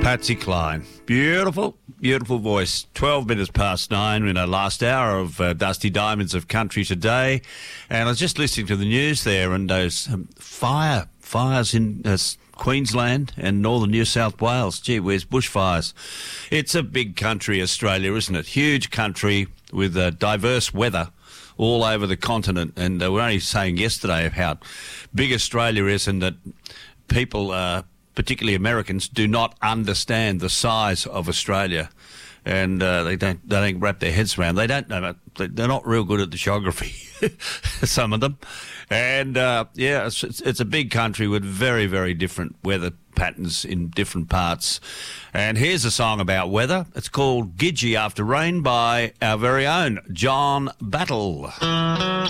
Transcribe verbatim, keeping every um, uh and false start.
Patsy Cline. Beautiful, beautiful voice. twelve minutes past nine in our last hour of uh, Dusty Diamonds of Country Today. And I was just listening to the news there, and those um, fire, fires in uh, Queensland and northern New South Wales. Gee, where's bushfires? It's a big country, Australia, isn't it? Huge country with uh, diverse weather all over the continent. And uh, we're only saying yesterday how big Australia is, and that people, uh, particularly Americans, do not understand the size of Australia. And uh, they don't they don't wrap their heads around. They don't know. They're not real good at the geography, some of them. And uh, yeah, it's, it's a big country with very, very different weather patterns in different parts. And here's a song about weather. It's called Gidgee After Rain by our very own John Battle.